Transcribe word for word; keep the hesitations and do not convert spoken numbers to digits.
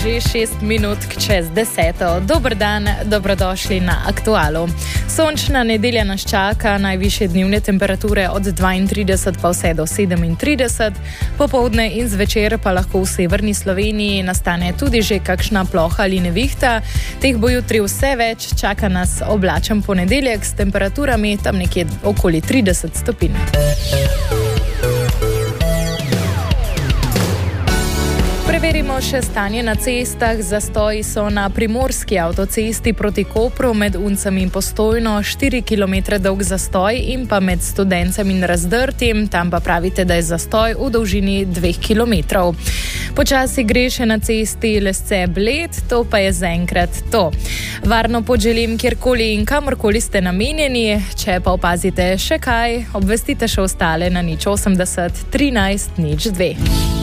že šest minut čez deseto. Dober dan, dobrodošli na Aktualu. Sončna nedelja nas čaka, najvišje dnevne temperature od dvaintrideset pa vse do sedemintrideset. Popoldne in zvečer pa lahko v severni Sloveniji nastane tudi že kakšna ploha ali nevihta. Teh bo jutri vse več, čaka nas oblačen ponedeljek s temperaturami tam nekje okoli trideset stopinj. Preverimo še stanje na cestah. Zastoji so na primorski avtocesti proti Kopru med Uncem in Postojno, štiri kilometre dolg zastoj in pa med Studencem in Razdrtim, tam pa pravite, da je zastoj v dolžini dveh kilometrov. Počasi gre še na cesti Lesce-Bled, to pa je zaenkrat to. Varno pot želim kjerkoli in kamorkoli ste namenjeni, če pa opazite še kaj, obvestite še ostale na nič osemdeset trinajst nič dve.